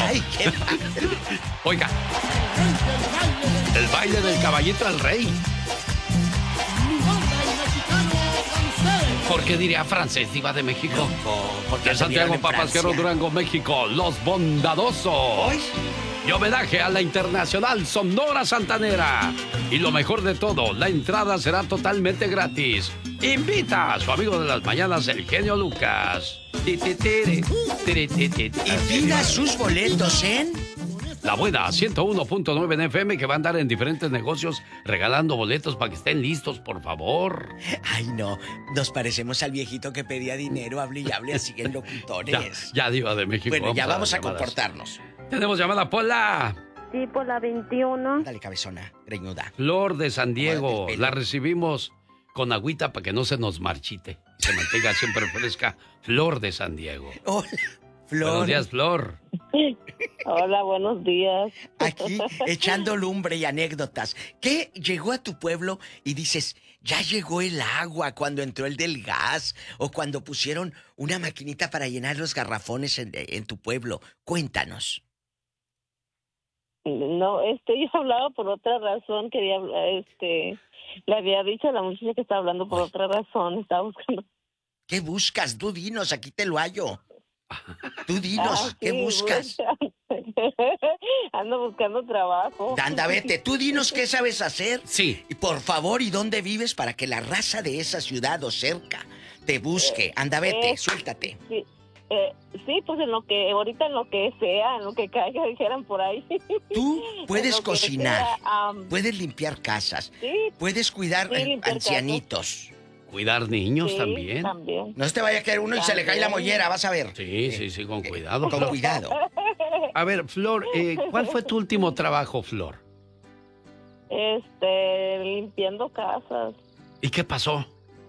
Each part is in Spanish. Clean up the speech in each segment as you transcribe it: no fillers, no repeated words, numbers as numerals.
Ay, qué padre. Oiga, el baile del caballito al rey. ¿Por qué diría francés, diva de México? Porque De Santiago, Papasquero, Durango, México, Los Bondadosos. Hoy. Y homenaje a la Internacional Sonora Santanera. Y lo mejor de todo, la entrada será totalmente gratis. Invita a su amigo de las mañanas, el genio Lucas. Y pida sus boletos en... La Buena 101.9 en FM, que va a andar en diferentes negocios regalando boletos para que estén listos, por favor. Ay, no, nos parecemos al viejito que pedía dinero, hable y hable así en locutores. Ya, diva de México. Bueno, ya vamos a llamadas. comportarnos. Tenemos llamada, Pola. Sí, por la 21. Dale, cabezona, greñuda. Flor de San Diego, Pelo. la recibimos con agüita para que no se nos marchite. Se mantenga siempre fresca. Flor de San Diego. Hola, Flor. Buenos días, Flor. Hola, buenos días. Aquí echando lumbre y anécdotas. ¿Qué llegó a tu pueblo y dices, ya llegó el agua cuando entró el del gas? O cuando pusieron una maquinita para llenar los garrafones en tu pueblo. Cuéntanos. No, yo hablaba por otra razón, le había dicho a la muchacha que estaba hablando por otra razón, estaba buscando. ¿Qué buscas? Tú dinos, aquí te lo hallo. Tú dinos, ¿qué sí, buscas? Ando buscando trabajo. Anda, vete, tú dinos qué sabes hacer. Sí. Y por favor, ¿y dónde vives para que la raza de esa ciudad o cerca te busque? Anda, vete, suéltate. Sí. Sí, pues ahorita en lo que sea, en lo que caiga, dijeran por ahí. Tú puedes En lo que cocinar, sea, puedes limpiar casas, sí, puedes cuidar limpiar ancianitos. Cuidar niños sí, también. No se te vaya a caer uno y se le cae la mollera, vas a ver. Sí, con cuidado. Con Flor. cuidado. A ver, Flor, ¿cuál fue tu último trabajo, Flor? Limpiando casas. ¿Y qué pasó?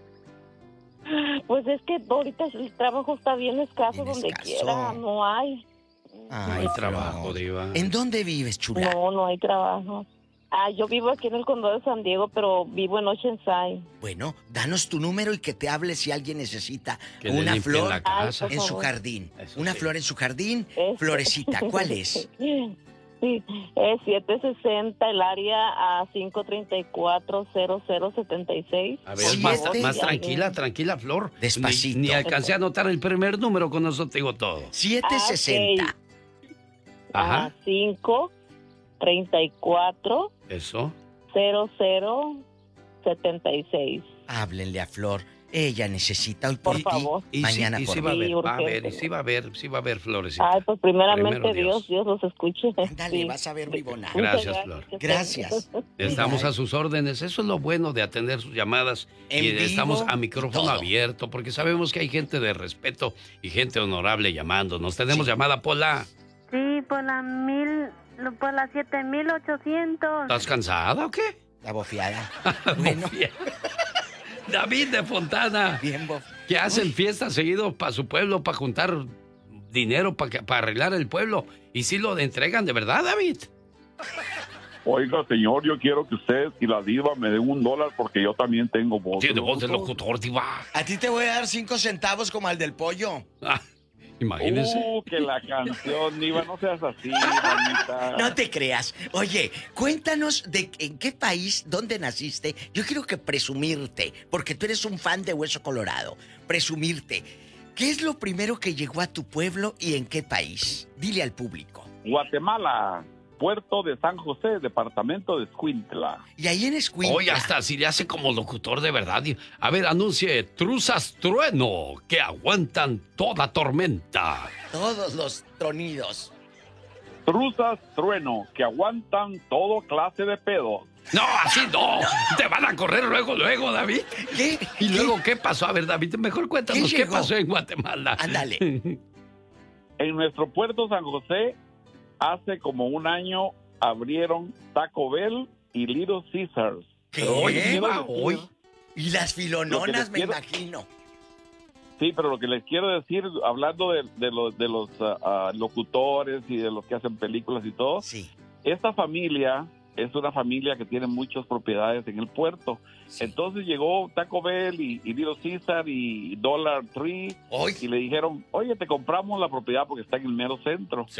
Pues es que ahorita el trabajo está bien escaso Bien donde escaso. quiera, no hay. No hay trabajo, diva. ¿En dónde vives, chula? No hay trabajo. Yo vivo aquí en el condado de San Diego, pero vivo en Oceanside. Bueno, danos tu número y que te hable si alguien necesita Que le una limpien flor la casa. en su favor. jardín. Eso Una sí. flor en su jardín, florecita. ¿Cuál es? Sí, es 760 el área a 534-0076. A ver, Siete. más tranquila, Flor. Despacito. Ni alcancé a anotar el primer número, con eso te digo todo. 760. Ajá. 534 Eso. 0076. Háblenle a Flor. Ella necesita hoy Por ti, favor. mañana y por sí mí. va a haber, Sí, va a haber, urgente. y sí va a haber, Florecita. Ay, pues primeramente Primero Dios los escuche. Dale, Sí. vas a ver mi bona. Gracias, Muchas Flor. Gracias. Estamos a sus órdenes. Eso es lo bueno de atender sus llamadas. En Y vivo estamos a y micrófono todo. abierto, porque sabemos que hay gente de respeto y gente honorable llamándonos. Tenemos llamada, Pola. Sí, por la 7800. ¿Estás cansada o qué? La bofiada. Bueno, David de Fontana, bien, bof. que hacen fiestas seguido para su pueblo, para juntar dinero, para arreglar el pueblo. Y si lo entregan de verdad, David. Oiga, señor, yo quiero que usted y la diva me den $1 porque yo también tengo voz. Tiene voz de locutor, diva. A ti te voy a dar 5 centavos como al del pollo. Ah, imagínese. Que la canción, diva, no seas así, mamita. No te creas. Oye, cuéntanos de en qué país, dónde naciste. Yo quiero que presumirte, porque tú eres un fan de Hueso Colorado. Presumirte. ¿Qué es lo primero que llegó a tu pueblo y en qué país? Dile al público. Guatemala, puerto de San José, departamento de Escuintla. Y ahí en Escuintla. Oye, hasta si le hace como locutor de verdad. A ver, anuncie truzas trueno que aguantan toda tormenta. Todos los tronidos. Truzas trueno que aguantan todo clase de pedos. No, así no. Te van a correr luego, David. ¿Qué? ¿Y luego qué pasó? A ver, David, mejor cuéntanos ¿Qué qué llegó? pasó en Guatemala. Ándale. En nuestro puerto San José, hace como un año, abrieron Taco Bell y Little Caesars. ¿Qué? Pero Oye, quiero va, decir- hoy. Y las Lo filononas, que les me quiero- imagino. Sí, pero lo que les quiero decir, hablando de los locutores y de los que hacen películas y todo, Sí. esta familia es una familia que tiene muchas propiedades en el puerto. Sí. Entonces llegó Taco Bell y Little Caesar y Dollar Tree Hoy. y le dijeron, oye, te compramos la propiedad porque está en el mero centro.